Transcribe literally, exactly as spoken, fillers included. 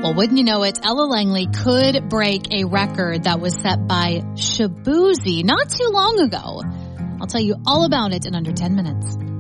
Well, wouldn't you know it, Ella Langley could break a record that was set by Shaboozey not too long ago. I'll tell you all about it in under ten minutes.